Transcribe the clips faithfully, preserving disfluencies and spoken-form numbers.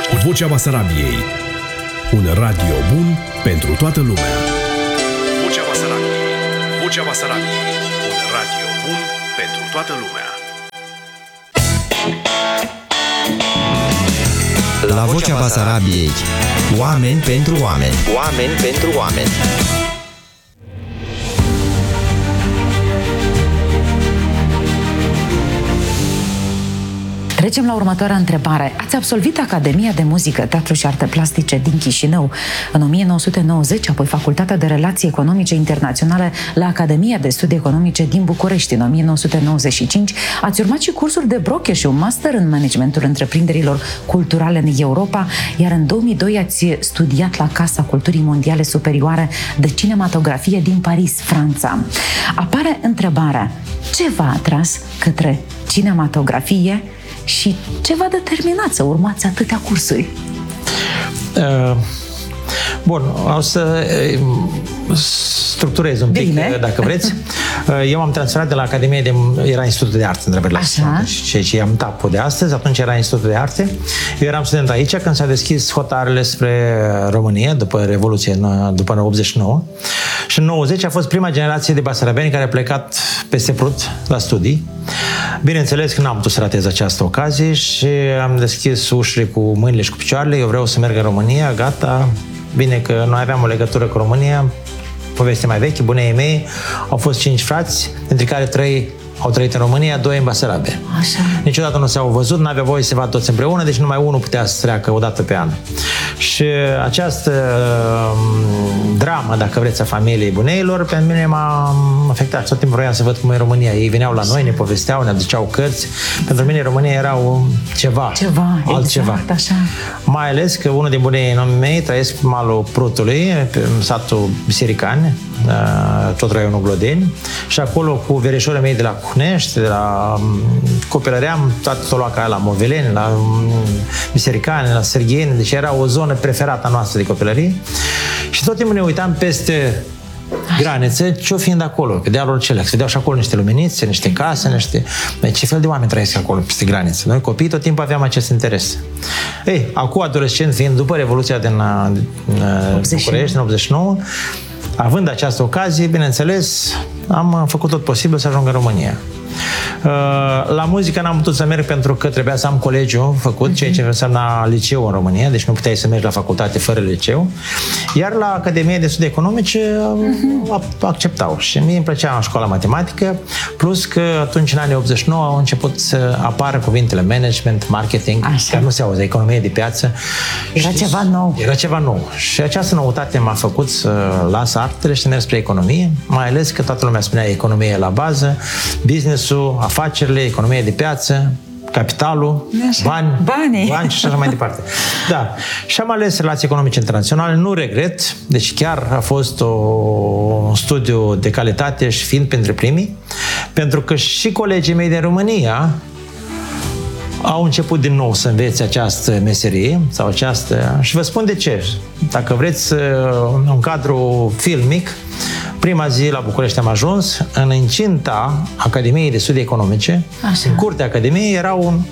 Vocea Basarabiei. Un radio bun pentru toată lumea. Vocea Basarabiei. Vocea Basarabiei. Un radio bun pentru toată lumea. La Vocea Basarabiei. Oameni pentru oameni. Oameni pentru oameni. Trecem la următoarea întrebare. Ați absolvit Academia de Muzică, Teatru și Arte Plastice din Chișinău în o mie nouă sute nouăzeci, apoi Facultatea de Relații Economice Internaționale la Academia de Studii Economice din București în o mie nouă sute nouăzeci și cinci. Ați urmat și cursuri de broker și un master în managementul întreprinderilor culturale în Europa, iar în două mii doi ați studiat la Casa Culturii Mondiale Superioare de Cinematografie din Paris, Franța. Apare întrebarea: ce v-a atras către cinematografie și ce v-a determinat să urmați atâtea cursuri? Uh, bun, o să uh, structurez un pic, Bine. dacă vreți. Uh, eu am transferat de la Academie de... Era Institutul de Arte, întrebările astea. Ceea ce am tapul de astăzi, atunci era Institutul de Arte. Eu eram student aici când s-a deschis hotarele spre România, după Revoluție, după optzeci și nouă. Și în nouăzeci a fost prima generație de basarabieni care a plecat peste Prut la studii. Bineînțeles că n-am putut să ratez această ocazie și am deschis ușile cu mâinile și cu picioarele. Eu vreau să merg în România, gata. Bine că noi aveam o legătură cu România, poveste mai veche, bunei mei. Au fost cinci frați, dintre care trei au trăit în România, doi în Basarabia. Așa. Niciodată nu s-au văzut, n-avea voie să se vadă toți împreună, deci numai unul putea să treacă o dată pe an. Și această dramă, dacă vreți, a familiei buneilor, pe mine m-a afectat. Tot timpul vroiam să văd cum e România. Ei veneau la noi, ne povesteau, ne aduceau cărți. Pentru mine România era un ceva, ceva altceva. Exact, așa. Mai ales că unul din bunei mei trăiesc pe malul Prutului, pe satul Bisericani, tot raionul Glodeni, și acolo cu verișorii mei de la Cunești, de la copilăream, toată Toloaca la Moveleni, la Bisericani, la Sârgheni, deci era o zonă preferată a noastră de copilărie. Și tot timpul ne uitam peste granițe, ce-o fiind acolo, pe dealul celălalt. Se vedeau și acolo niște luminițe, niște case, niște... Ce fel de oameni trăiesc acolo, peste granițe? Noi, copiii, tot timpul aveam acest interes. Ei, acum, adolescent, fiind după Revoluția din, din București, din optzeci și nouă, având această ocazie, bineînțeles, am făcut tot posibil să ajung în România. La muzică n-am putut să merg pentru că trebuia să am colegiu făcut, ceea ce înseamnă liceu în România, deci nu puteai să mergi la facultate fără liceu. Iar la Academia de Studii Economice acceptau și mie îmi plăcea în școala matematică, plus că atunci în anii optzeci și nouă au început să apară cuvintele management, marketing, Așa. care nu se auze, economie de piață. Era ceva nou. Era ceva nou. Și această noutate m-a făcut să las artele și să merg spre economie, mai ales că toată lumea spunea economie la bază, business-ul, afacerile, economie de piață, capitalul, Așa. bani, Banii. bani și așa mai departe. Da. Și am ales relații economice internaționale, nu regret, deci chiar a fost o, un studiu de calitate și fiind printre primii, pentru că și colegii mei din România au început din nou să învețe această meserie sau această... Și vă spun de ce. Dacă vreți un cadru filmic, prima zi la București am ajuns, în incinta Academiei de Studii Economice, Așa. în curtea Academiei era un,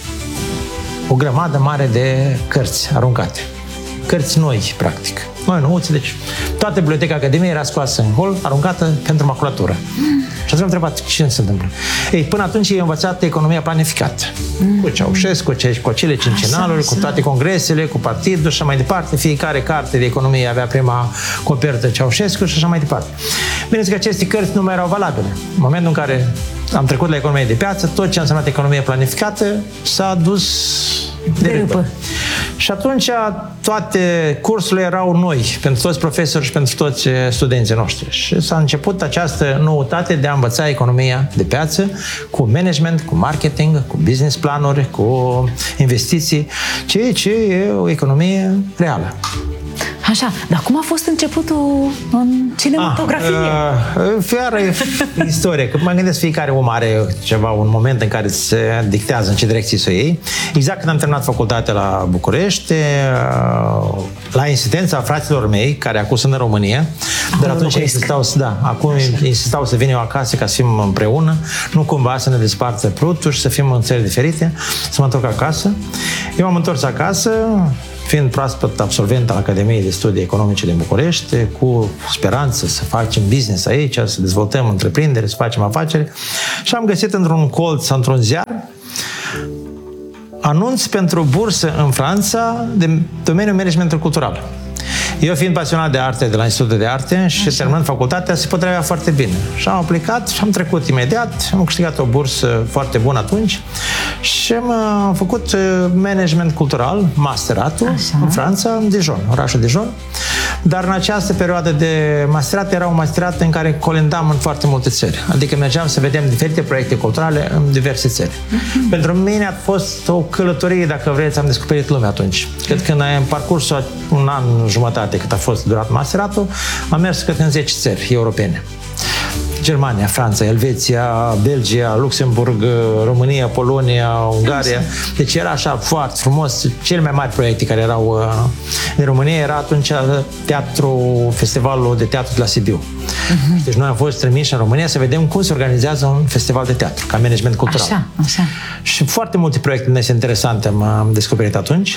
o grămadă mare de cărți aruncate. Cărți noi, practic. Noi nouți, deci toată biblioteca Academiei era scoasă în hol, aruncată pentru maculatură. Mm. Și atunci am întrebat ce se întâmplă. Ei, până atunci ei au învățat economia planificată. Mm. Cu Ceaușescu, cu acele cincinaluri, cu toate congresele, cu partidul și așa mai departe. Fiecare carte de economie avea prima copertă Ceaușescu și așa mai departe. Bineînțeles că aceste cărți nu mai erau valabile. În momentul în care am trecut la economie de piață, tot ce a însemnat economie planificată s-a dus de, de râpă. Și atunci toate cursurile erau noi pentru toți profesori și pentru toți studenții noștri. Și s-a început această noutate de a învăța economia de piață cu management, cu marketing, cu business planuri, cu investiții, ceea ce e o economie reală. Așa, dar cum a fost începutul în cinematografie? Fiară e istorie, că mă gândesc fiecare om are ceva, un moment în care se dictează în ce direcție să o iei. Exact când am terminat facultatea la București, la insistența fraților mei, care acum sunt în România, dar atunci insistau, da, acum insistau să vină eu acasă ca să fim împreună, nu cumva să ne despartă Prutul și să fim în țări diferite, să mă întorc acasă. Eu m-am întors acasă, fiind proaspăt absolvent al Academiei de Studii Economice din București, cu speranță să facem business aici, să dezvoltăm întreprinderi, să facem afaceri, și am găsit într-un colț, într-un ziar, anunț pentru bursă în Franța de domeniul managementului cultural. Eu fiind pasionat de arte de la Institutul de Arte și Așa. terminând facultatea, se potrivea foarte bine. Și am aplicat și am trecut imediat, am câștigat o bursă foarte bună atunci și am făcut management cultural, masteratul, Așa. în Franța, în Dijon, orașul Dijon. Dar în această perioadă de masterat era un masterat în care colindam în foarte multe țări. Adică mergeam să vedem diferite proiecte culturale în diverse țări. Uh-huh. Pentru mine a fost o călătorie, dacă vreți, am descoperit lumea atunci. Cred că în parcursul un an jumătate cât a fost durat masteratul, am mers cred în zece țări europene. Germania, Franța, Elveția, Belgia, Luxemburg, România, Polonia, Ungaria. Deci era așa foarte frumos. Cele mai mari proiecte care erau în România era atunci teatru, festivalul de teatru de la Sibiu. Uh-huh. Deci noi am fost trimiși în România să vedem cum se organizează un festival de teatru, ca management cultural. Așa, așa. Și foarte multe proiecte mese interesante am descoperit atunci.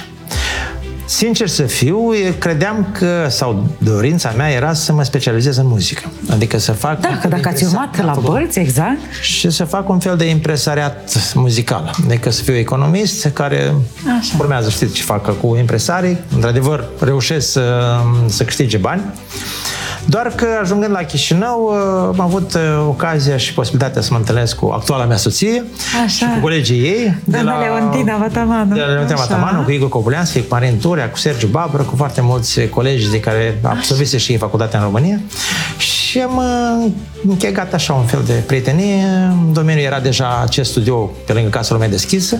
Sincer să fiu, credeam că, sau dorința mea era să mă specializez în muzică. Adică să fac... Da, că dacă ați urmat la bălți, exact. Și să fac un fel de impresariat muzical. Adică să fiu economist care Așa. urmează, știți ce facă cu impresarii. Într-adevăr, reușesc să, să câștige bani. Doar că, ajungând la Chișinău, am avut ocazia și posibilitatea să mă întâlnesc cu actuala mea soție Așa. și cu colegii ei. De la Leontina Vatamanu. De la Leontina Vatamanu, cu Igor Cobuleanschi, cu Marin Turea, cu Sergiu Babră, cu foarte mulți colegi de care absolvise și ei facultatea în România. Și am închegat așa un fel de prietenie. În domeniul era deja acest studio pe lângă Casa Lumea Deschisă.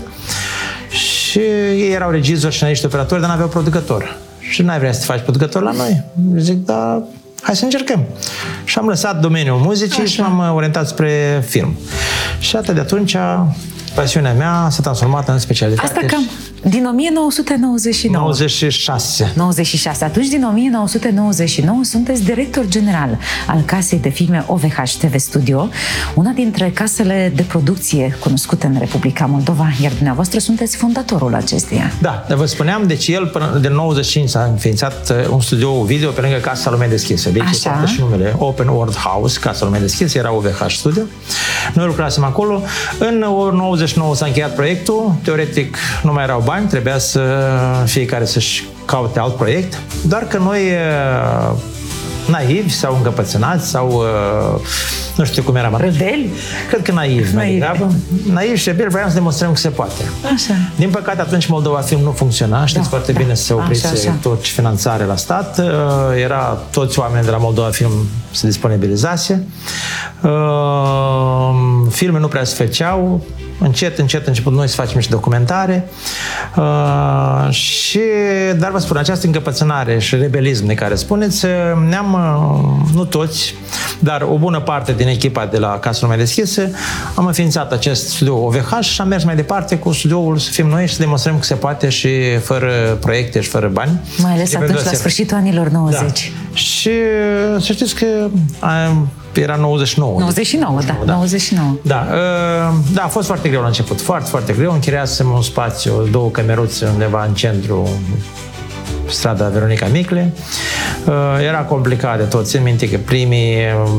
Și ei erau regizori și analiști operatori, dar n-aveau producător. Și n-ai vrea să te faci producător la noi? Zic, da... Hai să încercăm. Și am lăsat domeniul muzicii Așa. și m-am orientat spre film. Și atât de atunci, pasiunea mea s-a transformat în specialitate. Asta cam din o mie nouă sute nouăzeci și nouă. nouăzeci și șase. nouăzeci și șase. Atunci, din o mie nouă sute nouăzeci și nouă, sunteți director general al casei de filme O V H T V Studio, una dintre casele de producție cunoscute în Republica Moldova, iar dumneavoastră sunteți fondatorul acesteia. Da, vă spuneam, deci el până de nouăzeci și cinci s-a înființat un studio video pe lângă Casa Lumea Deschisă. Deci este și numele Open World House, Casa Lumea Deschisă, era O V H Studio. Noi lucrasem acolo. În nouăzeci și nouă s-a încheiat proiectul. Teoretic nu mai erau bani, trebuia să fiecare să-și caute alt proiect. Doar că noi, naivi sau încăpățânați sau nu știu cum eram atunci. Rebeli? Cred că naivi, mai degrabă. Naivi și rebeli, vreau să demonstrăm că se poate. Așa. Din păcate, atunci Moldova Film nu funcționa. Știți da, foarte da. bine să se opriți tot finanțare la stat. Era toți oamenii de la Moldova Film se disponibilizase. Filme nu prea se făceau. Încet, încet, am început noi să facem și documentare. Uh, și, dar vă spun, această încăpățânare și rebelism de care spuneți, ne-am, uh, nu toți, dar o bună parte din echipa de la Casa Lumea Deschisă, am înființat acest studio O V H și am mers mai departe cu studioul să fim noi și să demonstrăm că se poate și fără proiecte și fără bani. Mai ales atunci, la sfârșitul anilor nouăzeci. Da. Și să știți că am, era nouăzeci și nouă. nouăzeci și nouă, da. da. nouăzeci și nouă. Da, da, a fost foarte greu la început. Foarte, foarte greu. Închiriasem un spațiu, două cameruțe undeva în centru, strada Veronica Micle. Era complicat de tot. Țin minte că primii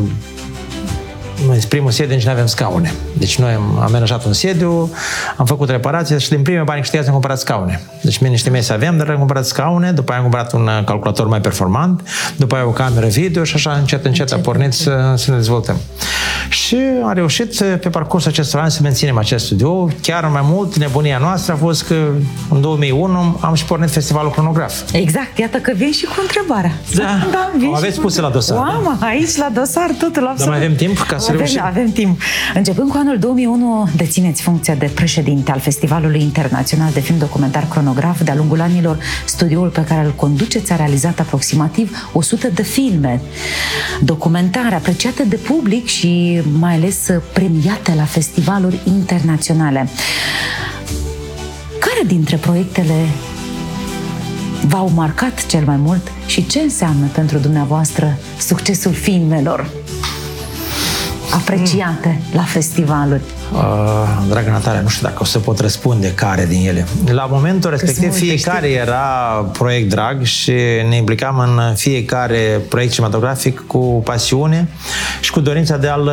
În primul sediu nici nu aveam scaune. Deci noi am amenajat un sediu, am făcut reparații și din primii bani câștigați am cumpărat scaune. Deci mie niște mese aveam, dar am cumpărat scaune, după aia am cumpărat un calculator mai performant, după aia o cameră video și așa încet, încet a pornit să, să ne dezvoltăm. Și am reușit pe parcursul acestor ani să menținem acest studio. Chiar mai mult, nebunia noastră a fost că în două mii unu am și pornit festivalul Cronograf. Exact, iată că vin și cu întrebarea. Da, da o aveți puse la dosar. Oamă, aici la dosar totul absolut. Dar mai avem timp ca să avem, reușim. Avem timp. Începând cu anul două mii unu, dețineți funcția de președinte al Festivalului Internațional de Film Documentar Cronograf. De-a lungul anilor, studioul pe care îl conduceți a realizat aproximativ o sută de filme documentare apreciate de public și mai ales premiate la festivaluri internaționale. Care dintre proiectele v-au marcat cel mai mult și ce înseamnă pentru dumneavoastră succesul filmelor apreciate mm. la festivaluri? Uh, dragă Natalia, nu știu dacă o să pot răspunde care din ele. La momentul respectiv, fiecare era proiect drag și ne implicam în fiecare proiect cinematografic cu pasiune și cu dorința de a-l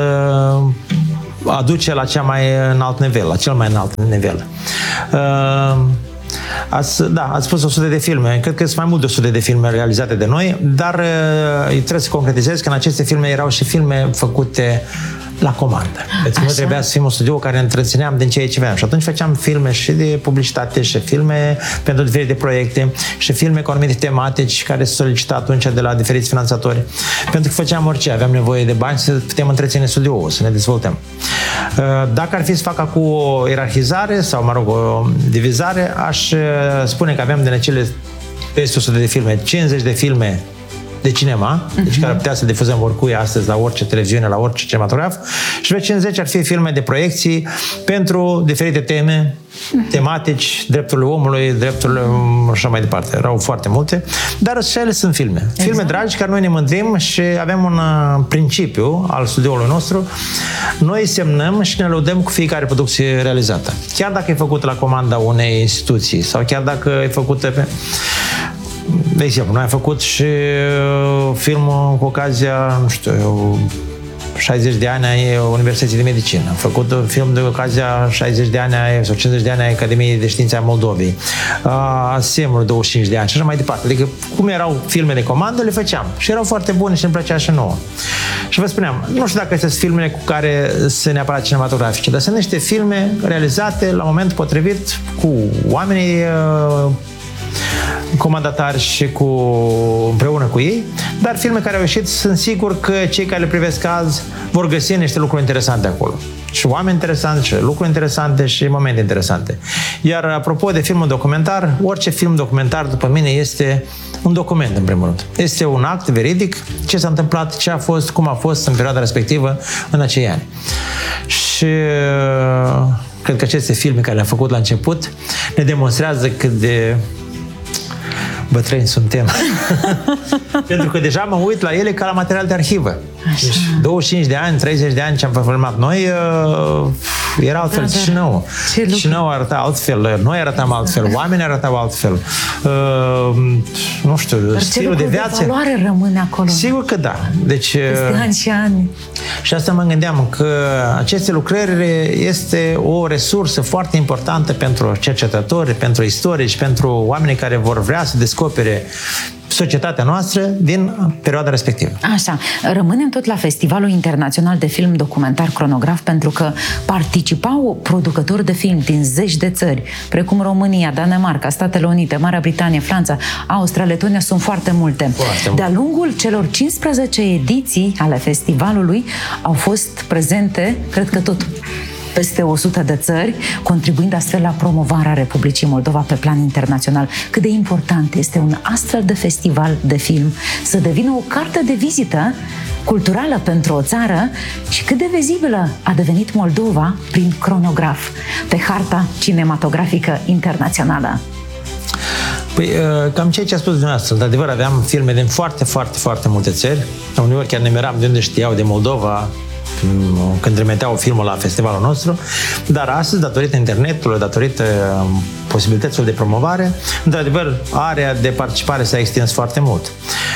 aduce la cea mai înalt nivel, la cel mai înalt nivel. Uh, Ați, da, ați spus o sută de filme. Cred că sunt mai mult de o sută de filme realizate de noi, dar uh, trebuie să concretizez că în aceste filme erau și filme făcute la comandă. Deci nu trebuia să fim un studio care ne întrețineam din ceea ce aveam. Și atunci făceam filme și de publicitate, și filme pentru diferite proiecte, și filme cu anumite tematici care se solicita atunci de la diferiți finanțatori. Pentru că făceam orice, aveam nevoie de bani să putem întreține studioul, să ne dezvoltăm. Dacă ar fi să fac acum o ierarhizare sau, mă rog, o divizare, aș spune că aveam din acele peste o sută de filme, cincizeci de filme de cinema, uh-huh. deci care ar putea să difuzăm oricui astăzi la orice televiziune, la orice cinematograf, și pe cincizeci ar fi filme de proiecții pentru diferite teme, uh-huh. tematici, drepturile omului, drepturile și așa mai departe. Erau foarte multe, dar și ele sunt filme. Exact. Filme dragi care noi ne mândrim și avem un principiu al studioului nostru. Noi semnăm și ne lăudăm cu fiecare producție realizată. Chiar dacă e făcută la comanda unei instituții sau chiar dacă e făcută pe... De exemplu, noi am făcut și filmul cu ocazia, nu știu, șaizeci de ani ai Universității de Medicină. Am făcut un film de ocazia șaizeci de ani ai, sau cincizeci de ani ai Academiei de Științe a Moldovei. Asemul douăzeci și cinci de ani și așa mai departe. Adică cum erau filme de comandă, le făceam. Și erau foarte bune și îmi plăcea și nouă. Și vă spuneam, nu știu dacă sunt filmele cu care sunt neapărat cinematografice, dar sunt niște filme realizate la momentul potrivit cu oamenii comandatari și cu, împreună cu ei, dar filme care au ieșit, sunt sigur că cei care le privesc azi vor găsi niște lucruri interesante acolo. Și oameni interesanți, și lucruri interesante, și momente interesante. Iar apropo de filmul documentar, orice film documentar, după mine, este un document, în primul rând. Este un act veridic, ce s-a întâmplat, ce a fost, cum a fost în perioada respectivă, în acei ani. Și cred că aceste filme care le-am făcut la început ne demonstrează cât de bătrâni suntem. Pentru că deja mă uit la ele ca la material de arhivă. Deci, douăzeci și cinci de ani, treizeci de ani ce am filmat noi, uh, era altfel. Da, da. Și nouă. Și nouă arăta altfel, noi arătam altfel, oamenii arătau altfel. Uh, nu știu, dar stilul de viață. De valoare rămâne acolo. Sigur că da. Deci, peste ani și ani. Și asta mă gândeam, că aceste lucrări este o resursă foarte importantă pentru cercetători, pentru istorici, pentru oamenii care vor vrea să descopere societatea noastră din perioada respectivă. Așa, rămânem tot la Festivalul Internațional de Film Documentar Cronograf, pentru că participau producători de film din zeci de țări, precum România, Danemarca, Statele Unite, Marea Britanie, Franța, Austria, Letonia, sunt foarte multe. Foarte De-a lungul celor cincisprezece ediții ale festivalului au fost prezente, cred că tot peste o sută de țări, contribuind astfel la promovarea Republicii Moldova pe plan internațional. Cât de important este un astfel de festival de film să devină o carte de vizită culturală pentru o țară și cât de vizibilă a devenit Moldova prin Cronograf pe harta cinematografică internațională. Păi, cam ceea ce a spus dumneavoastră. Într-adevăr, aveam filme din foarte, foarte, foarte multe țări. Uneori chiar ne miram de unde știau de Moldova când trimiteau filmul la festivalul nostru, dar astăzi, datorită internetului, datorită posibilităților de promovare, într-adevăr, area de participare s-a extins foarte mult.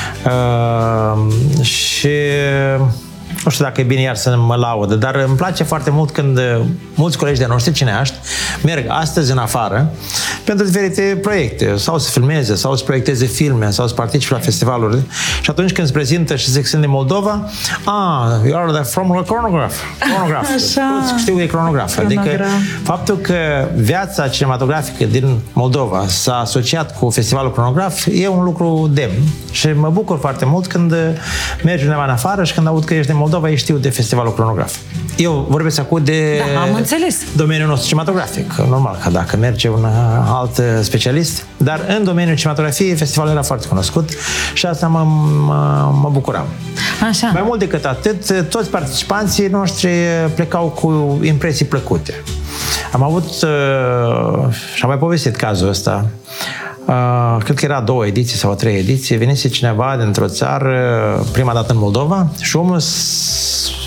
Uh, și nu știu dacă e bine iar să mă laudă, dar îmi place foarte mult când mulți colegi de noștri cineaști merg astăzi în afară pentru diferite proiecte, sau să filmeze, sau să proiecteze filme, sau să participe la festivaluri. Și atunci când se prezintă și zic sunt din Moldova, ah, you are from Cronograf. Cronograf. Știu că e Cronograf. Adică faptul că viața cinematografică din Moldova s-a asociat cu festivalul Cronograf e un lucru demn. Și mă bucur foarte mult când mergi undeva în afară și când aud că ești din Moldova, ești știu de festivalul Cronograf. Eu vorbesc acum de da, am înțeles. domeniul nostru cinematografic. Normal că dacă merge un alt specialist, dar în domeniul cinematografiei festivalul era foarte cunoscut și asta mă, mă, mă bucuram. Așa. Mai mult decât atât, toți participanții noștri plecau cu impresii plăcute. Am avut și am mai povestit cazul ăsta. Uh, cred că era două ediții sau trei ediții, venise cineva dintr-o țară, prima dată în Moldova, și omul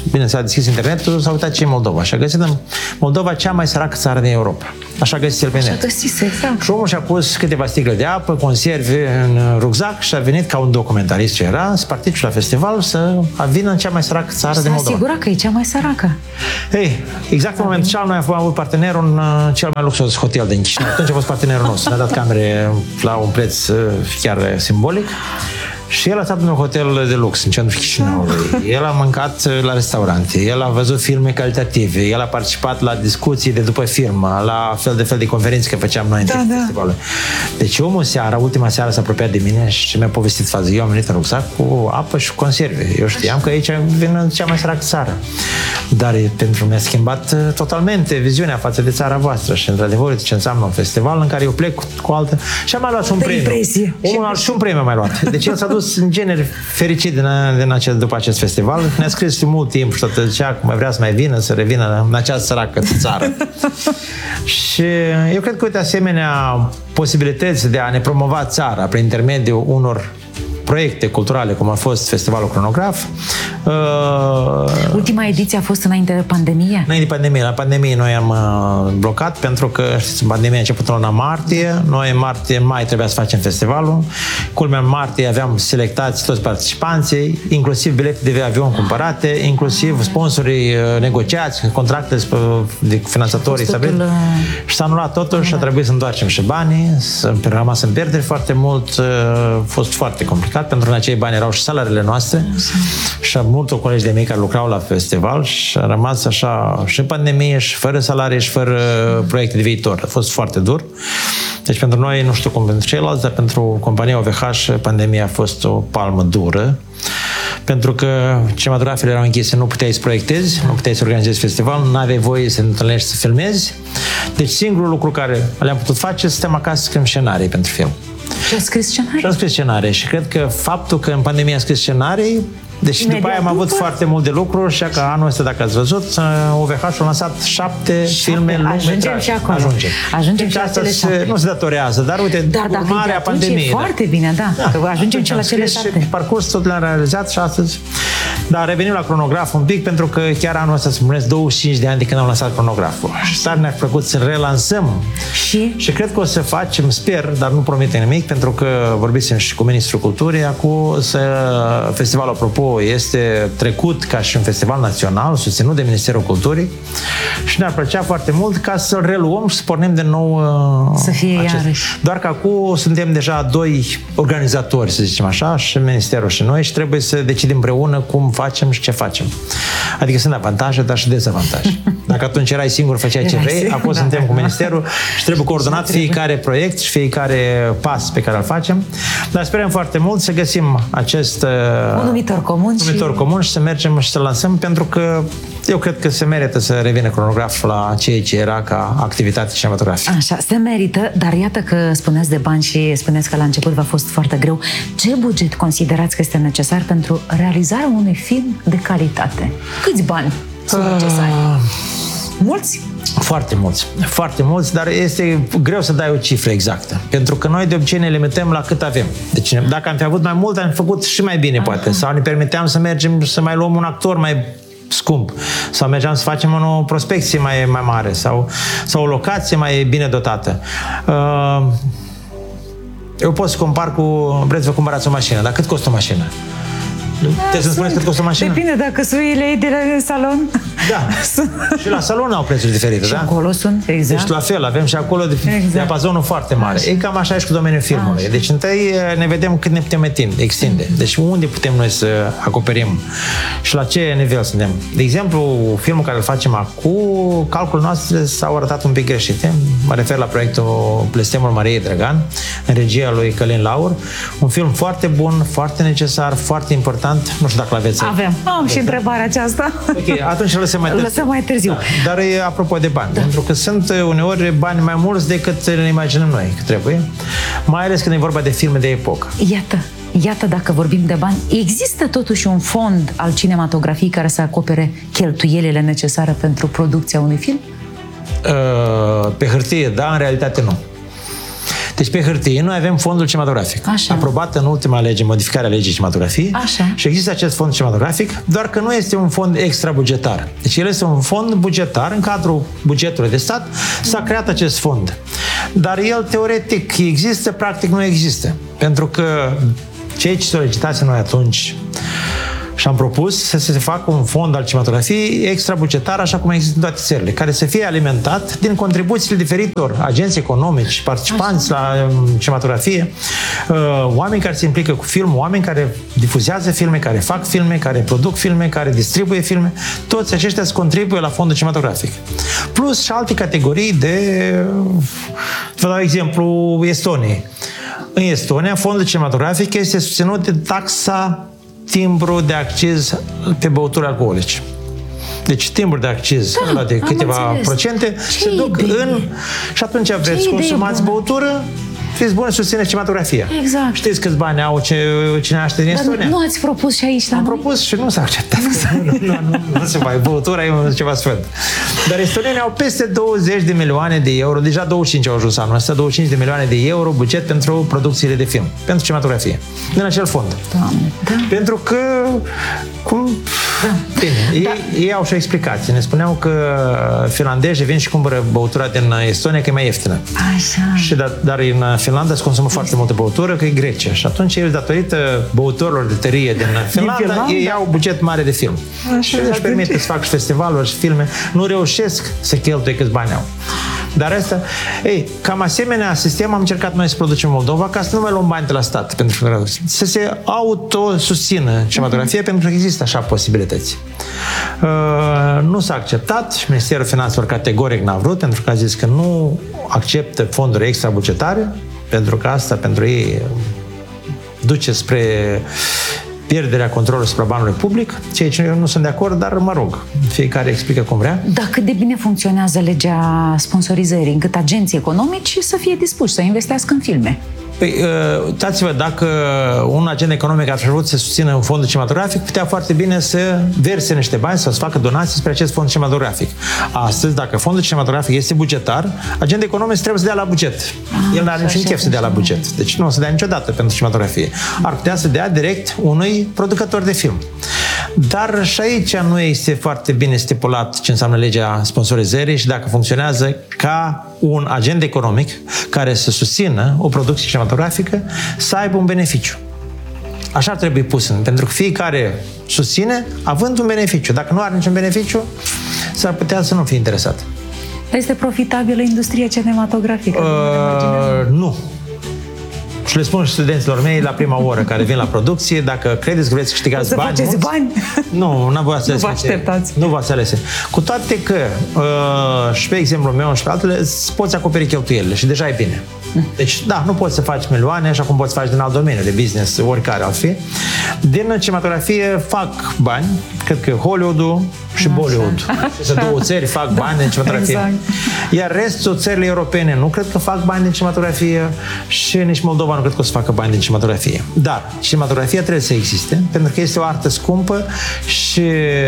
bine, s-a deschis internetul, s-a uitat ce e Moldova și a găsit în Moldova cea mai săracă țară din Europa. Așa a găsit el pe net. Așa a găsit, exact. Și omul și-a pus câteva sticle de apă, conserve în rucsac și a venit ca un documentarist ce era, să participe la festival, să vină în cea mai săracă țară din Moldova. S-a asigurat că e cea mai săracă. Ei, exact în momentul ăla noi am avut partenerul în cel mai luxos hotel din Chișinău. Atunci a fost partenerul nostru. Ne-a dat camere la un preț chiar simbolic. Și el a stat într-un hotel de lux în centrul Chișinăului. El a mâncat la restaurante, el a văzut filme calitative, el a participat la discuții de după film, la fel de fel de conferințe că făceam noi în da, da. festivalul. Deci omul seara, ultima seară s-a apropiat de mine și mi-a povestit fază. Eu am venit în rucsac cu apă și cu conserve. Eu știam că aici vine în cea mai săracă țară. Dar pentru mi-a schimbat totalmente viziunea față de țara voastră și într-adevăr ce înseamnă un festival în care eu plec cu, cu altă... Și am mai luat și un premiu. Impresie. Omul a și un premiu mai luat. Deci el s-a dus în genere fericit din, din acest, după acest festival. Ne-a scris și mult timp și tot zicea că mai vrea să mai vină, să revină în această săracă țară. Și eu cred că, uite, asemenea posibilități de a ne promova țara prin intermediul unor proiecte culturale, cum a fost Festivalul Cronograf. Uh, Ultima ediție a fost înainte de pandemie? Înainte de pandemie. La pandemie noi am uh, blocat pentru că, știți, pandemia a început în luna martie. Noi în martie, mai trebuia să facem festivalul. Culmea, în martie aveam selectați toți participanții, inclusiv bilete de avion cumpărate, inclusiv sponsorii uh, negociați, contracte de finanțatorii stabiliți. Uh... Și s-a anulat totul și a trebuit să întoarcem și banii, să rămas în pierderi foarte mult. Uh, a fost foarte complicat. Pentru că în acei bani erau și salariile noastre și multor colegi de mei care lucrau la festival și a rămas așa și în pandemie și fără salarii și fără proiecte de viitor. A fost foarte dur. Deci pentru noi, nu știu cum pentru ceilalți, dar pentru compania O V H pandemia a fost o palmă dură. Pentru că cinematografele erau închise, nu puteai să proiectezi, nu puteai să organizezi festival, nu aveai voie să te întâlnești, să filmezi. Deci singurul lucru care le-am putut face, să stăm acasă să scriem scenarii pentru film. Și a scris scenarii? Și a scris scenarii și cred că faptul că în pandemie a scris scenarii, deci imediat după aia am avut după... foarte mult de lucru și că anul ăsta, dacă ați văzut, O V H a lansat șapte, șapte filme lungmetraje. Ajungem și acolo. Ajungem. Ajungem și asta se, nu se datorează, dar uite, dar urmarea pandemiei. E foarte bine, da. da. Că ajungem și la cele șapte. Și parcurs tot le-am realizat și astăzi. Dar revenim la Cronograf un pic, pentru că chiar anul ăsta se împlinesc douăzeci și cinci de ani de când am lansat Cronograful. Și tare ne-a plăcut să relansăm. Și? Și cred că o să facem, sper, dar nu promite nimic, pentru că vorbisem și cu Ministrul Culturii, acum să festivalul, apropo, este trecut ca și un festival național, susținut de Ministerul Culturii și ne-ar plăcea foarte mult ca să-l reluăm și să pornim din nou să fie acest. Iarăși. Doar că acum suntem deja doi organizatori, să zicem așa, și Ministerul și noi, și trebuie să decidem împreună cum facem și ce facem. Adică sunt avantaje, dar și dezavantaje. Dacă atunci erai singur, făceai ce vrei, acum da, suntem da. cu Ministerul și trebuie coordonat și fiecare proiect și fiecare pas pe care îl facem. Dar sperăm foarte mult să găsim acest un numitor comun, un numitor și... comun și să mergem și să lansăm, pentru că eu cred că se merită să revină Cronograf la ceea ce era ca activitate cinematografică. Așa, se merită, dar iată că spuneți de bani și spuneți că la început v-a fost foarte greu. Ce buget considerați că este necesar pentru realizarea unui film de calitate? Câți bani sunt necesari? Uh... Mulți? Foarte mulți, foarte mulți, dar este greu să dai o cifră exactă, pentru că noi de obicei ne limităm la cât avem. Deci dacă am fi avut mai mult, am făcut și mai bine, poate, sau ne permiteam să mergem să mai luăm un actor mai scump, sau mergeam să facem o prospecție mai, mai mare, sau, sau o locație mai bine dotată. Eu pot să compar cu, vreți să vă cumpărați o mașină, dar cât costă o mașină? Trebuie să-mi spuneți cât costă o mașină? Depinde, dacă suile ei de la salon. Da. Și la salon au prețuri diferite, și da? Și acolo sunt, exact. Deci la fel, avem și acolo exact. diapazonul foarte mare. Așa. E cam așa și cu domeniul filmului. Așa. Deci întâi ne vedem cât ne putem extinde. Deci unde putem noi să acoperim și la ce nivel suntem. De exemplu, filmul care îl facem acum, calculul noastre s-au arătat un pic greșite. Mă refer la proiectul Blestemul Mariei Drăgan, în regia lui Călin Laur. Un film foarte bun, foarte necesar, foarte important. Nu știu dacă l-aveți. Avem. Am și întrebarea aceasta. Ok, atunci lăsăm mai târziu. Lăsăm mai târziu. Da. Dar e apropo de bani, da. pentru că sunt uneori bani mai mulți decât ne imaginăm noi că trebuie, mai ales când e vorba de filme de epocă. Iată, iată dacă vorbim de bani, există totuși un fond al cinematografiei care să acopere cheltuielile necesare pentru producția unui film? Uh, pe hârtie, da, în realitate nu. Deci pe hârtie noi avem fondul cinematografic, Așa. aprobat în ultima lege, modificarea legii cinematografiei. Așa. Și există acest fond cinematografic, doar că nu este un fond extrabugetar. Deci el este un fond bugetar, în cadrul bugetului de stat s-a creat acest fond. Dar el teoretic există, practic nu există. Pentru că cei ce solicitați noi atunci și am propus să se facă un fond al cinematografiei extrabugetar, așa cum există în toate țările, care să fie alimentat din contribuțiile diferitor agenți economici, participanți la cinematografie, oameni care se implică cu film, oameni care difuzează filme, care fac filme, care produc filme, care distribuie filme, toți aceștia se contribuie la fondul cinematografic. Plus și alte categorii de... Vă dau exemplu Estoniei. În Estonia, fondul cinematografic este susținut de taxa timbru de acciz pe băuturi alcoolice. Deci timbru de acciz da, de câteva procente ce se duc idee? în... Și atunci vreți consumați băutură, fiți buni, susțineți cinematografia. Exact. Știți câți bani au ce, cine aștept din Dar Estonia? nu ați propus și aici la Am noi? propus și nu s-a acceptat. Nu, nu, nu, nu, nu se mai. Băutura e ceva sfânt. Dar estonienii au peste douăzeci de milioane de euro, deja douăzeci și cinci au ajuns anul ăsta, douăzeci și cinci de milioane de euro buget pentru producțiile de film, pentru cinematografie, din acel fond. Doamne, da. Pentru că, cum... Da. Bine, da. Ei, ei au și o explicație. Ne spuneau că finlandezii vin și cumpără băutura din Estonia, că e mai ieftină. Așa. Și da, dar în Finlanda se consumă foarte multă băutură, că e Grecia. Și atunci ei, datorită băuturilor de tărie din Finlanda, din Finlanda, ei au buget mare de film. Așa, și își permite să fac și festivaluri și filme. Nu reușesc să cheltuie câți bani au. Dar asta, ei, cam asemenea sistem am încercat noi să producem în Moldova ca să nu mai luăm bani de la stat, pentru că să se autosusțină cinematografia, uh-huh. pentru că există așa posibilități. Uh, nu s-a acceptat și Ministerul Finanțelor categoric n-a vrut, pentru că a zis că nu acceptă fonduri extrabugetare, pentru că asta pentru ei duce spre pierderea controlului asupra banului public, ceea ce eu nu sunt de acord, dar mă rog, fiecare explică cum vrea. Dar cât de bine funcționează legea sponsorizării, încât agenții economici să fie dispuși să investească în filme? Păi, uitați-vă, dacă un agent economic ar fi vrut să susțină un fond cinematografic, putea foarte bine să verse niște bani sau să facă donații spre acest fond cinematografic. Astăzi, dacă fondul cinematografic este bugetar, agentul economic trebuie să dea la buget. Ah, El nu are niciun chef să dea la buget. Deci nu o să dea niciodată pentru cinematografie. Ar putea să dea direct unui producător de film. Dar și aici nu este foarte bine stipulat ce înseamnă legea sponsorizării și dacă funcționează ca un agent economic care să susțină o producție cinematografică să aibă un beneficiu. Așa ar trebui pus, pentru că fiecare susține având un beneficiu. Dacă nu are niciun beneficiu, s-ar putea să nu fie interesat. Este profitabilă industria cinematografică? Uh, nu. Și le spun și studenților mei la prima oră care vin la producție, dacă credeți că vreți să câștigați să bani faceți mulți, bani? Nu, nu vă Nu vă așteptați. Nu vă alese. Cu toate că, uh, și pe exemplul meu și pe altele, poți acoperi cheltuielile și deja e bine. Deci, da, nu poți să faci milioane, așa cum poți să faci din alt domeniu de business, oricare ar fi. Din cinematografie fac bani, cred că Hollywood-ul și așa. Bollywood. Sunt două țări fac da, bani din cinematografie. Exact. Iar restul țările europene nu cred că fac bani din cinematografie și nici Moldova nu cred că o să facă bani din cinematografie. Dar cinematografia trebuie să existe, pentru că este o artă scumpă și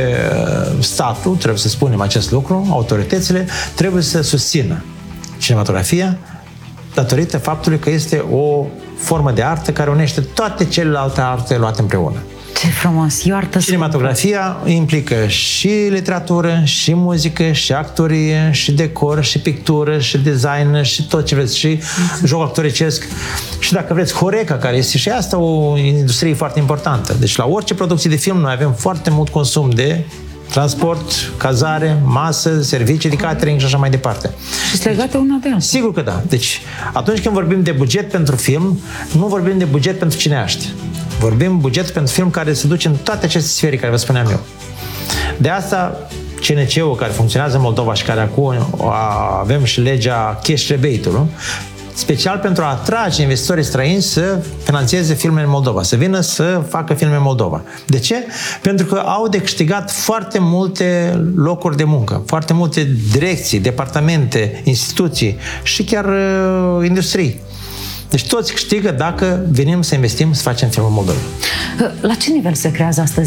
statul, trebuie să spunem acest lucru, autoritățile, trebuie să susțină cinematografia datorită faptului că este o formă de artă care unește toate celelalte arte luate împreună. Ce frumos! E o artă Cinematografia implică și literatură, și muzică, și actorie, și decor, și pictură, și design, și tot ce vreți, și mm-hmm. joc actoricesc. Și dacă vreți, Horeca, care este și asta o industrie foarte importantă. Deci la orice producție de film noi avem foarte mult consum de transport, cazare, masă, servicii de catering și așa mai departe. Și sunt legate una de alta. Sigur că da. Deci, atunci când vorbim de buget pentru film, nu vorbim de buget pentru cineaști. Vorbim buget pentru film care se duce în toate aceste sfere care vă spuneam eu. De asta, C N C-ul care funcționează în Moldova și care acum avem și legea cash rebate-ului, special pentru a atrage investitorii străini să finanțeze filme în Moldova, să vină să facă filme în Moldova. De ce? Pentru că au de câștigat foarte multe locuri de muncă, foarte multe direcții, departamente, instituții și chiar uh, industrii. Deci toți câștigă dacă venim să investim, să facem film în Moldova. La ce nivel se creează astăzi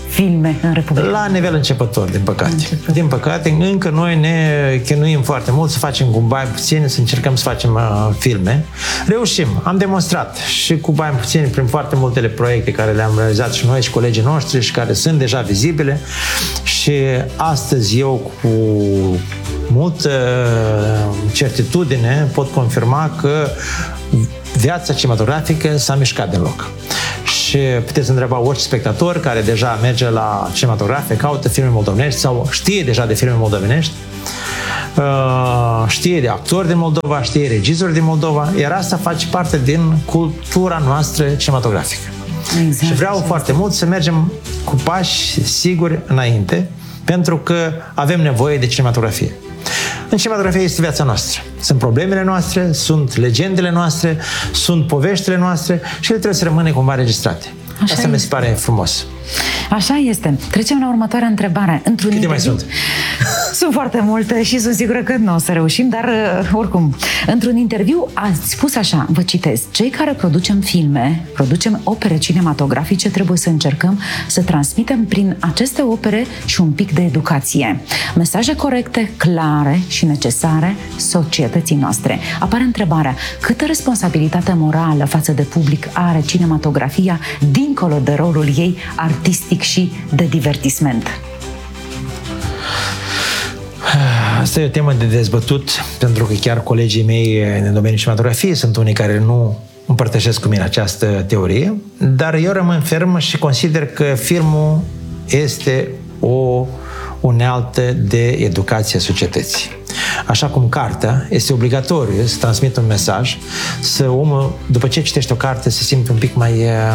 filme în Republica? La nivel începător, din păcate. Începător. Din păcate, încă noi ne chinuim foarte mult să facem cu bani puțini, să încercăm să facem uh, filme. Reușim, am demonstrat și cu bani puțini prin foarte multele proiecte care le-am realizat și noi și colegii noștri și care sunt deja vizibile. Și astăzi eu cu multă certitudine pot confirma că viața cinematografică s-a mișcat din loc. Și puteți întreba orice spectator care deja merge la cinematografe, caută filme moldovenești sau știe deja de filme moldovenești, știe de actori din Moldova, știe regizori din Moldova, iar asta face parte din cultura noastră cinematografică. Exact. Și vreau foarte mult să mergem cu pași siguri înainte, pentru că avem nevoie de cinematografie. În cinematografie este viața noastră. Sunt problemele noastre, sunt legendele noastre, sunt poveștile noastre și ele trebuie să rămână cumva registrate. Așa Asta mi se pare frumos. Așa este. Trecem la următoarea întrebare. Într-un Câte mai interviu... sunt? Sunt foarte multe și sunt sigură că nu o să reușim, dar oricum. Într-un interviu ați spus așa, vă citez: cei care producem filme, producem opere cinematografice, trebuie să încercăm să transmitem prin aceste opere și un pic de educație. Mesaje corecte, clare și necesare societății noastre. Apare întrebarea: câtă responsabilitate morală față de public are cinematografia dincolo de rolul ei artistic și de divertisment? Asta e o temă de dezbătut, pentru că chiar colegii mei în domeniul cinematografiei sunt unii care nu împărtășesc cu mine această teorie, dar eu rămân ferm și consider că filmul este o unealtă de educație a societății. Așa cum cartea este obligatoriu să transmită un mesaj, să omul, după ce citește o carte, se simte un pic mai...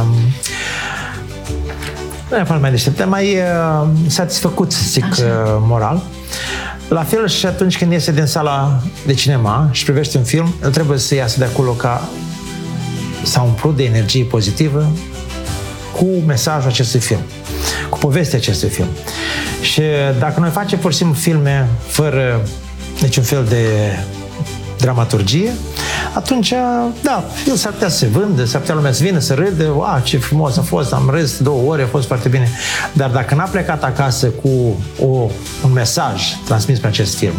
nu e mai deștept, mai uh, satisfăcut, să zic, uh, moral. La fel și atunci când iese din sala de cinema și privește un film, el trebuie să iasă de acolo ca s-a umplut de energie pozitivă cu mesajul acestui film, cu povestea acestui film. Și dacă noi facem pur și simplu filme fără niciun fel de dramaturgie, atunci, da, el s-ar putea să se vândă, s-ar putea lumea să vină, să râdă, wow, ce frumos a fost, am râs două ore, a fost foarte bine. Dar dacă n-a plecat acasă cu o, un mesaj transmis pe acest film,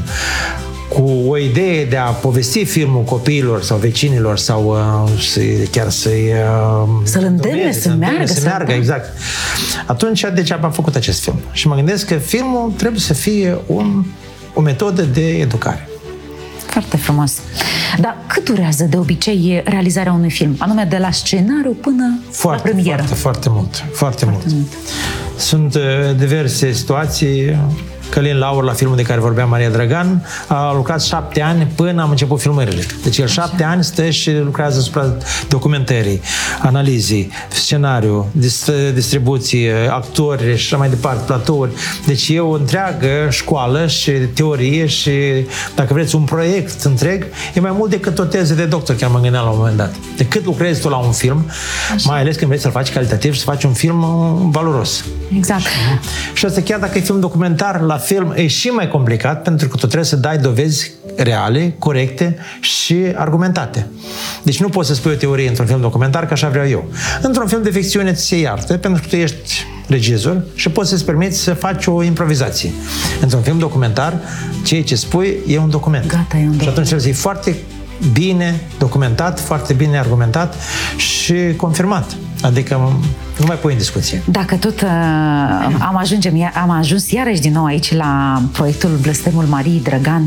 cu o idee de a povesti filmul copiilor sau vecinilor sau uh, să, chiar să-i... Uh, să-l îndemne, să meargă. Să meargă, exact. Atunci, degeaba am făcut acest film. Și mă gândesc că filmul trebuie să fie un, o metodă de educare. Foarte frumos. Dar cât durează de obicei realizarea unui film? Anume de la scenariu până foarte, la premieră? Foarte, foarte mult. Foarte, foarte mult. mult. Sunt uh, diverse situații. Călin Laur, la filmul de care vorbea Maria Dragan, a lucrat șapte ani până am început filmările. Deci el șapte ani stă și lucrează asupra documentării, analizii, scenariu, distribuție, actori și așa mai departe, platouri. Deci e o întreagă școală și teorie și, dacă vreți, un proiect întreg. E mai mult decât o teză de doctor, chiar mă gândeam la un moment dat. Decât lucrezi tu la un film, așa, mai ales când vrei să-l faci calitativ și să faci un film valoros. Exact. Și asta chiar dacă e film documentar, la film e și mai complicat, pentru că tu trebuie să dai dovezi reale, corecte și argumentate. Deci nu poți să spui o teorie într-un film documentar, că așa vreau eu. Într-un film de ficțiune ți se iartă, pentru că tu ești regizor și poți să-ți permiți să faci o improvizație. Într-un film documentar, ceea ce spui e un document. Gata, e un document. Și atunci trebuie să fie foarte bine documentat, foarte bine argumentat și confirmat. Adică nu mai pui în discuție. Dacă tot uh, am, ajungem, am ajuns iarăși din nou aici la proiectul Blestemul Mariei Dragan,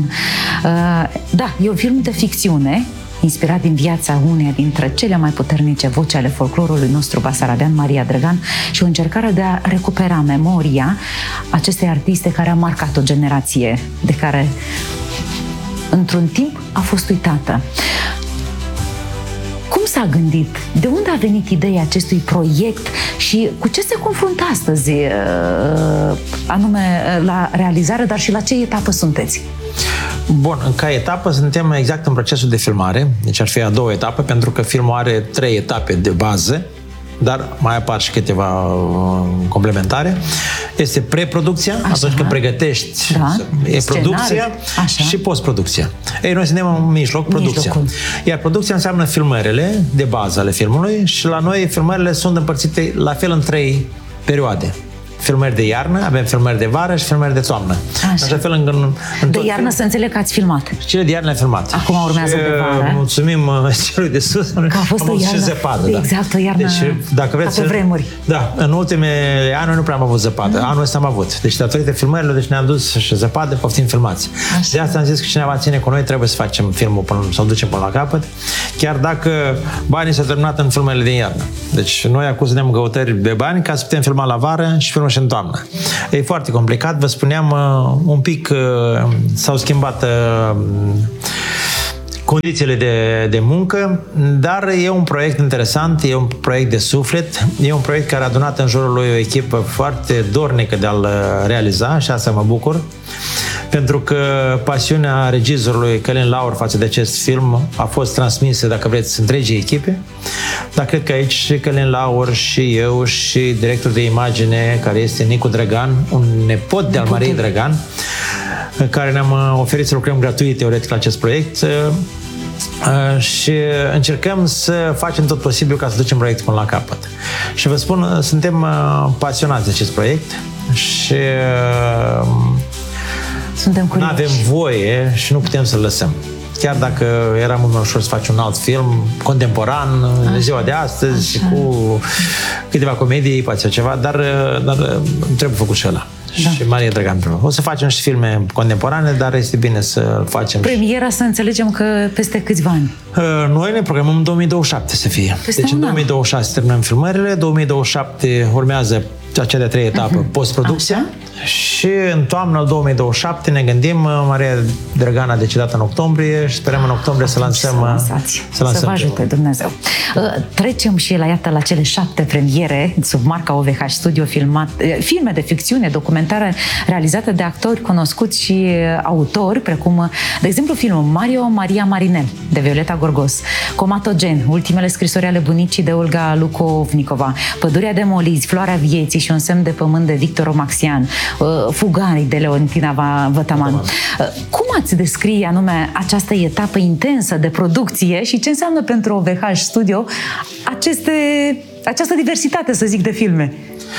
uh, da, e un film de ficțiune inspirat din viața uneia dintre cele mai puternice voci ale folclorului nostru basarabean, Maria Dragan, și o încercare de a recupera memoria acestei artiste care a marcat o generație, de care într-un timp a fost uitată. Cum s-a gândit? De unde a venit ideea acestui proiect și cu ce se confruntă astăzi, anume la realizare, dar și la ce etapă sunteți? Bun, ca etapă suntem exact în procesul de filmare, deci ar fi a doua etapă, pentru că filmul are trei etape de bază, dar mai apar și câteva uh, complementare. Este preproducția, așa, atunci când pregătești, da, e producția, așa, și postproducția. Ei, noi suntem în mijloc, producția. Mijlocul. Iar producția înseamnă filmările de bază ale filmului și la noi filmările sunt împărțite la fel în trei perioade. filmări de iarnă, avem filmări de vară și filmări de toamnă. Așa, Așa fel, în, în, în de iarnă film, să înțeleg că ați filmat. Cele de iarnă le-am filmat. Acum urmează și, de vară. Mulțumim celui de sus. Că a fost am o iarnă, și zăpadă, da. exact, o iarnă deci, dacă vreți, ca pe vremuri. Da, în ultimele ani nu prea am avut zăpadă. Mm. Anul ăsta am avut. Deci datorită filmărilor, deci ne-am dus și zăpadă, poftim filmați. Așa. De asta am zis că cineva ține cu noi, trebuie să facem filmul până, să-l ducem până la capăt, chiar dacă banii s-au terminat în filmele din iarnă. Deci noi acum suntem căutări de bani ca să putem filma la vară și filmăm și în toamnă. E foarte complicat, vă spuneam, un pic s-au schimbat condițiile de, de muncă, dar e un proiect interesant, e un proiect de suflet, e un proiect care a adunat în jurul lui o echipă foarte dornică de a-l realiza și asta mă bucur, pentru că pasiunea regizorului Călin Laur față de acest film a fost transmisă, dacă vreți, întregii echipe, dar cred că aici și Călin Laur și eu și directorul de imagine, care este Nicu Drăgan, un nepot de-al Mariei Drăgan, care ne-am oferit să lucrăm gratuit, teoretic, la acest proiect și încercăm să facem tot posibil ca să ducem proiectul până la capăt. Și vă spun, suntem pasionați de acest proiect și nu avem voie și nu putem să-l lăsăm. Chiar dacă era mult mai ușor să faci un alt film contemporan în ziua de astăzi, așa, cu câteva comedii, poate ceva, dar, dar trebuie făcut și ăla. Da. Și Maria Drăgan. O să facem și filme contemporane, dar este bine să facem. Premiera, și... să înțelegem că peste câțiva ani. Noi ne programăm în două mii douăzeci și șapte să fie. Peste deci în două mii douăzeci și șase terminăm filmările, două mii douăzeci și șapte urmează cea de-a treia etapă, uh-huh. postproducția. Și în toamna două mii douăzeci și șapte ne gândim, Maria Drăgan a decedat în octombrie și sperăm în octombrie să lansăm. Să lansați, să, să vă ajute Dumnezeu. Trecem și la, iată, la cele șapte premiere sub marca O V H Studio, filmat, filme de ficțiune, documentare realizate de actori cunoscuți și autori, precum, de exemplu, filmul Mario Maria Marinel de Violeta Gorgos, Comatogen, Ultimele scrisori ale bunicii de Olga Lukovnikova, Pădurea de molizi, Floarea vieții și Un semn de pământ de Victor Omaxian, Fugarii de Leontina Vătaman. Cum ați descrie anume această etapă intensă de producție și ce înseamnă pentru O V H Studio aceste, această diversitate, să zic, de filme?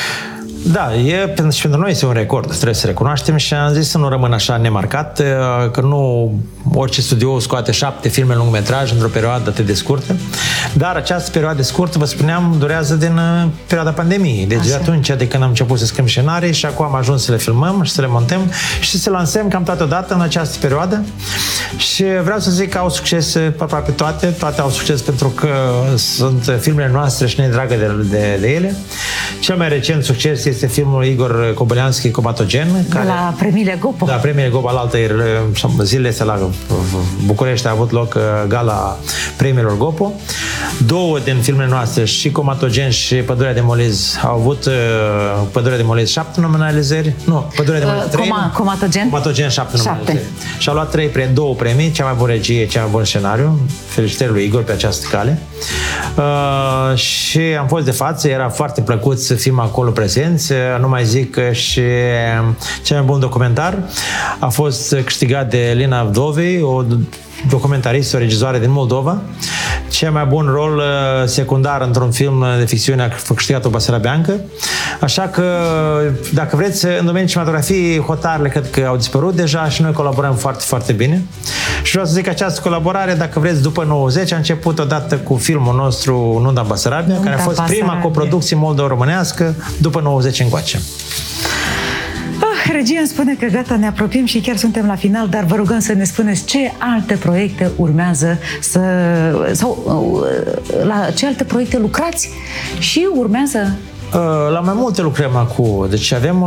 Da, e, și pentru noi este un record, trebuie să recunoaștem, și am zis să nu rămân așa nemarcat, că nu orice studio scoate șapte filme lungmetraj într-o perioadă atât de scurtă, dar această perioadă scurtă, vă spuneam, durează din perioada pandemiei. Deci de atunci, de când am început să scriem scenarii și acum am ajuns să le filmăm și să le montăm și să lansăm cam toată dată în această perioadă. Și vreau să zic că au succes aproape toate, toate au succes pentru că sunt filmele noastre și ne dragă de, de, de ele. Cel mai recent succes este filmul Igor Koboleanski, Comatogen. Care, la premiile Gopo. Da, premiile Gopo, alaltă zilele astea la București a avut loc gala premiilor Gopo. Două din filmele noastre, și Comatogen și Pădurea de molizi, au avut uh, Pădurea de molizi șapte nominalizări. Nu, Pădurea de molizi uh, trei. Coma, Comatogen? Comatogen șapte nominalizări. Și a luat trei, două premii, cea mai bună regie, cea mai bun scenariu. Felicitări lui Igor pe această cale. Uh, și am fost de față, era foarte plăcut să fim acolo prezenți. Nu mai zic că și cel mai bun documentar a fost câștigat de Lina Vdovei, o documentaristă, o regizoare din Moldova. Cel mai bun rol secundar într-un film de ficțiune a câștigat-o Basarabeancă. Așa că, dacă vreți, în domeniul cinematografiei, hotarele cred că au dispărut deja și noi colaborăm foarte, foarte bine. Și vreau să zic că această colaborare, dacă vreți, după nouăzeci, a început odată cu filmul nostru Nunta Basarabia, care a fost Basarabia. prima coproducție moldo-românească după nouăzeci încoace. Regia îmi spune că gata, ne apropiem și chiar suntem la final, dar vă rugăm să ne spuneți ce alte proiecte urmează să... sau la ce alte proiecte lucrați și urmează? La mai multe lucrăm acum. Deci avem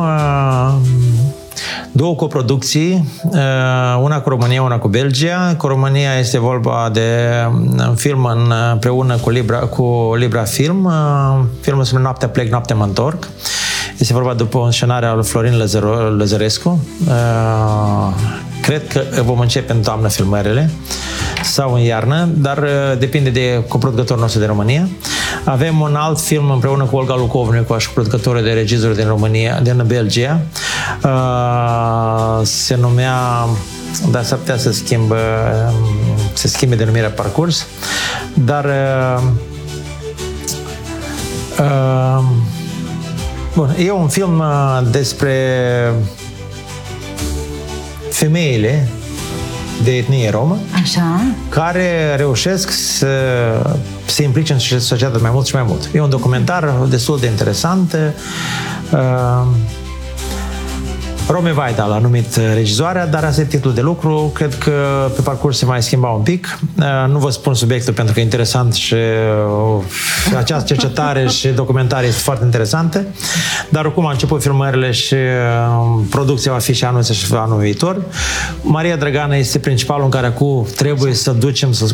două coproducții, una cu România, una cu Belgia. Cu România este vorba de un film împreună cu Libra, cu Libra Film. Filmul se numește Noaptea plec, noaptea mă întorc. Este vorba după un scenariu al Florin Lăzărescu. Cred că vom începe în toamnă filmările sau în iarnă, dar depinde de coproducătorul nostru de România. Avem un alt film împreună cu Olga Lukovnikova și cu producătorul de regizori din România, din Belgia. Se numea, dar s-ar putea să schimbă, să schimbe denumirea parcurs, dar Bun, e un film despre femeile de etnie romă, Așa. care reușesc să se implice în societate mai mult și mai mult. E un documentar destul de interesant. Rome Vaida l-a numit regizoarea, dar asta e titlul de lucru. Cred că pe parcurs se mai schimba un pic. Nu vă spun subiectul pentru că e interesant și această cercetare și documentare este foarte interesantă. Dar oricum a început filmările și producția va fi și anul ăsta și anul viitor. Maria Drăgană este principalul în care acum trebuie să ducem, să